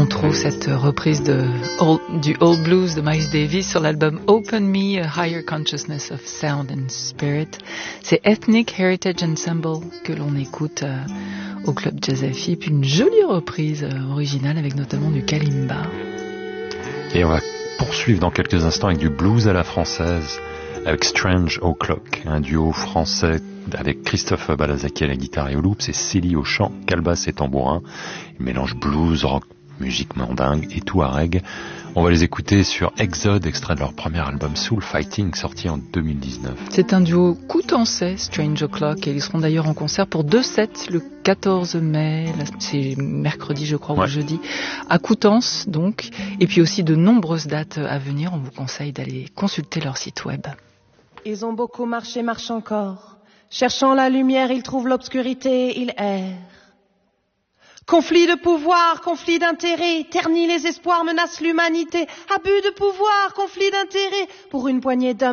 trop cette reprise du Old Blues de Miles Davis sur l'album Open Me, A Higher Consciousness of Sound and Spirit. C'est Ethnic Heritage Ensemble que l'on écoute au Club Jazz FI, puis une jolie reprise originale avec notamment du kalimba. Et on va poursuivre dans quelques instants avec du blues à la française, avec Strange O'Clock, un duo français avec Christophe Balazaki à la guitare et au loop, c'est Célie au chant, calebasse et tambourin. Il mélange blues, rock, musique mandingue et touareg. On va les écouter sur Exode, extrait de leur premier album Soul Fighting, sorti en 2019. C'est un duo coutançais, Strange O'Clock, et ils seront d'ailleurs en concert pour 2 sets le 14 mai, c'est mercredi je crois, ou jeudi, à Coutances donc, et puis aussi de nombreuses dates à venir. On vous conseille d'aller consulter leur site web. Ils ont beaucoup marché, marchent encore. Cherchant la lumière, ils trouvent l'obscurité, ils errent. Conflit de pouvoir, conflit d'intérêt, ternit les espoirs, menace l'humanité. Abus de pouvoir, conflit d'intérêt, pour une poignée d'hommes.